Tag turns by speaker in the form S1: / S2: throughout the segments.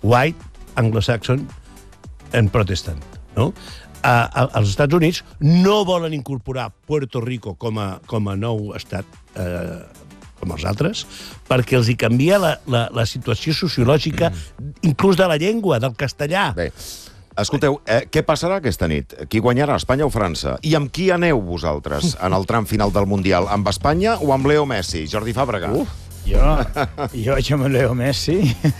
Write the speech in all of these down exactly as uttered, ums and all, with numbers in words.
S1: white, anglo-saxon and protestant, no? A, a, als Estats Units no volen incorporar Puerto Rico com a, com a nou estat, eh, com els altres, perquè els hi canvia la, la, la situació sociològica, mm. inclús de la llengua, del castellà.
S2: Bé, escolteu, eh, què passarà aquesta nit? Qui guanyarà, Espanya o França? I amb qui aneu vosaltres en el tram final del Mundial? Amb Espanya o amb Leo Messi? Jordi Fàbrega.
S3: Uh, jo, jo vaig amb Leo Messi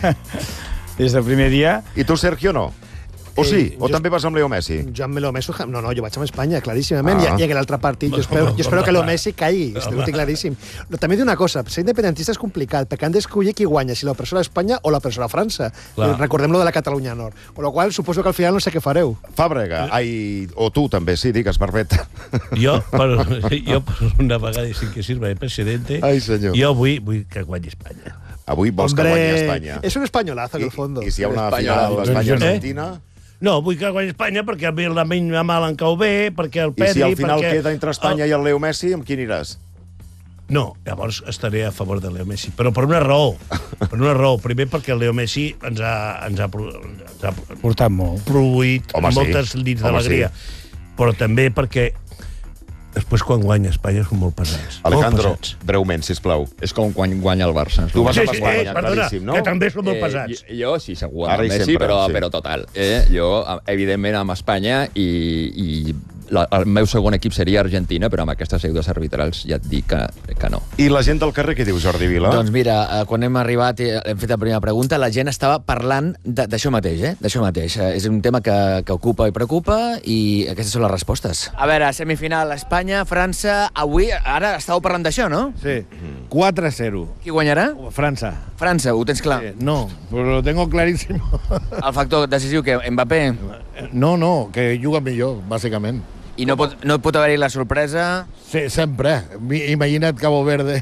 S3: des del primer dia.
S2: I tu, Sergio, no? O sí?
S4: Eh,
S2: o
S4: jo,
S2: també vas amb Leo Messi?
S4: Jo amb Leo Messi... No, no, jo vaig amb Espanya, claríssimament.
S2: Ah.
S4: I, i en l'altre partit, jo espero, jo espero que Leo Messi caigui. Ho tinc claríssim. No, també dic una cosa, ser independentista és complicat, perquè han d'escollir qui guanya, si la persona d'Espanya o la persona de França. Clar. Recordem lo de la Catalunya Nord. Con lo qual, suposo que al final no sé què fareu.
S2: Fàbrega, ai, o tu també, sí, digues, Barbet.
S1: Jo, per, jo per una vegada, i sin que sirva de presidente,
S2: Ai, senyor.
S1: jo vull, vull que guanyi Espanya.
S2: Avui vols
S4: Hombre,
S2: que guanyi Espanya.
S4: És un espanyolazo, en el fondo.
S2: I, i si hi ha una
S5: Espanyol.
S2: final Espanya-Argentina...
S1: No, vull que guanyi Espanya perquè el Lamine Yamal en cau bé, perquè el Pedri...
S2: I si al final
S1: perquè...
S2: queda entre Espanya i el Leo Messi, amb qui aniràs?
S1: No, llavors estaré a favor de Leo Messi, però per una raó. Per una raó. Primer perquè el Leo Messi ens ha, ens ha, ens ha
S3: Portat molt.
S1: produït
S2: Home,
S1: moltes
S2: sí.
S1: nits
S2: Home,
S1: d'alegria.
S2: sí.
S1: Però també perquè després quan guanya Espanya són molt pesats.
S2: Alejandro,
S1: molt pesats.
S2: breument, sisplau.
S5: És com quan guanya el Barça.
S2: Tu vas
S1: Sí,
S2: amb
S1: sí,
S2: Espanya,
S1: eh, perdona,
S2: claríssim, no?
S1: que també són molt
S5: Eh,
S1: pesats.
S5: jo, jo sí, segur,
S2: Ara
S5: amb
S2: i
S5: Messi,
S2: sempre,
S5: però,
S2: sí.
S5: però total. Eh? Jo, evidentment, amb Espanya i, i la, el meu segon equip seria Argentina, però amb aquestes seguides arbitrals ja et dic que, que no.
S2: I la gent del carrer, què diu, Jordi Vila?
S6: Doncs mira, eh, quan hem arribat i hem fet la primera pregunta, la gent estava parlant de- d'això mateix, eh? D'això mateix. Eh, És un tema que, que ocupa i preocupa i aquestes són les respostes. A veure, semifinal, Espanya, França... Avui, ara estàveu parlant d'això, no?
S7: Sí, quatre a zero.
S6: Qui guanyarà?
S7: França.
S6: França, ho tens clar.
S7: Eh, no, pero lo tengo clarísimo.
S6: El factor decisiu, que Mbappé...
S7: No, no, que juga millor, bàsicament.
S6: I no pot, no pot haver-hi la sorpresa...
S7: Sí, sempre. Mi- Imagina't Cabo Verde.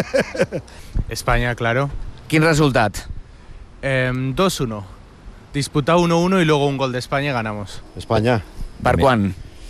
S8: España, claro.
S6: Quin resultat?
S8: Eh, dos uno. Disputado uno uno y luego un gol de España y ganamos.
S2: Espanya.
S6: Per quan?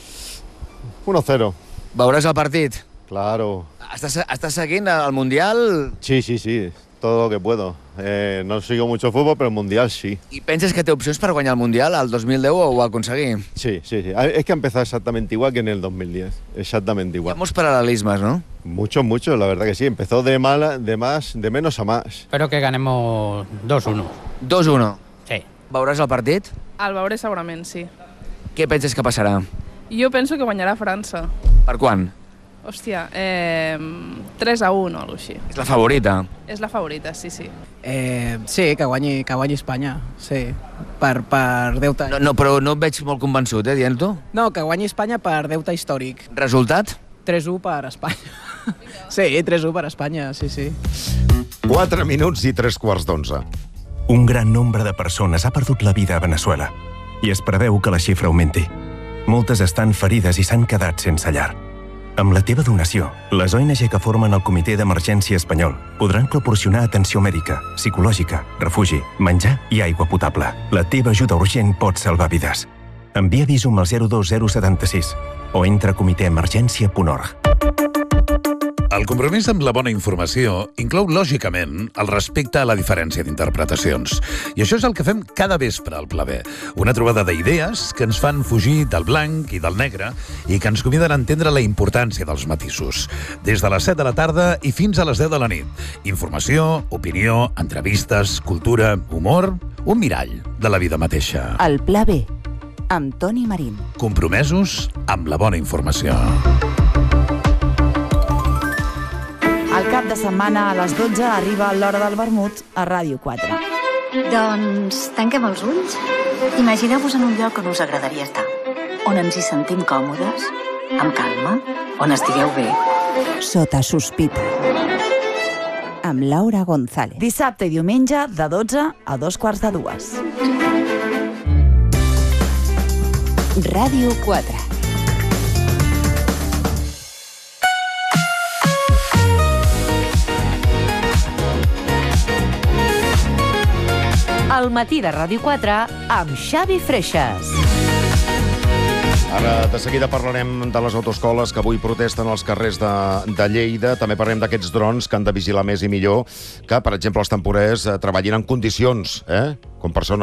S2: uno cero.
S6: Veuràs el partit?
S2: Claro.
S6: Estàs, estàs seguint el Mundial
S9: Sí, sí, sí, todo lo que puedo. Eh, no sigo mucho fútbol, pero el Mundial sí.
S6: i penses que té opcions per guanyar el Mundial al dos mil deu o ho aconseguir?
S9: Sí, sí, sí. Es que ha empezado exactamente igual que en el dos mil diez. Exactamente
S6: Hi ha
S9: igual.
S6: molts paral·lelismes, no?
S9: Muchos, muchos, la verdad que sí. Empezó de, mala, de, más, de menos a más.
S10: Espero que ganemos dos uno.
S6: dos uno.
S10: Sí.
S6: Veuràs el partit?
S11: El veuré segurament, sí.
S6: Què penses que passarà?
S11: Jo penso que guanyarà França.
S6: Per quan?
S11: Hòstia, eh, tres a un o alguna cosa així.
S6: És la favorita.
S11: És la favorita, sí, sí.
S12: Eh, sí, que guanyi, que guanyi Espanya, sí, per, per deute...
S6: No, no, però no et veig molt convençut, eh, dient-ho.
S12: No, que guanyi Espanya per deute històric.
S6: Resultat?
S12: tres a u per Espanya. Sí, tres a u per Espanya, sí, sí.
S2: quatre minuts i tres quarts d'onze.
S13: Un gran nombre de persones ha perdut la vida a Venezuela i es preveu que la xifra augmenti. Moltes estan ferides i s'han quedat sense llar. Amb la teva donació, les O N G que formen el Comitè d'Emergència Espanyol podran proporcionar atenció mèdica, psicològica, refugi, menjar i aigua potable. La teva ajuda urgent pot salvar vides. Envia Visum al zero dos zero set sis o entra a comitè emergència punt org.
S14: El compromís amb la bona informació inclou, lògicament, el respecte a la diferència d'interpretacions. I això és el que fem cada vespre al Pla B. Una trobada d'idees que ens fan fugir del blanc i del negre i que ens conviden a entendre la importància dels matisos. Des de les set de la tarda i fins a les deu de la nit. Informació, opinió, entrevistes, cultura, humor, un mirall de la vida mateixa.
S15: El Pla B, amb Toni Marín.
S14: Compromesos amb la bona informació.
S15: El cap de setmana a les dotze arriba l'hora del vermut a Ràdio quatre.
S16: Doncs tanquem els ulls. Imagineu-vos en un lloc on us agradaria estar, on ens hi sentim còmodes, amb calma, on estigueu bé.
S15: Sota sospita. Amb Laura González. Dissabte i diumenge de dotze a dos quarts de dues. Ràdio quatre. El matí de Ràdio quatre amb Xavi Freixas.
S2: Ara, de seguida parlarem de les autoescoles que avui protesten als carrers de, de Lleida. També parlem d'aquests drons que han de vigilar més i millor que, per exemple, els temporers eh, treballin en condicions, eh? Com persones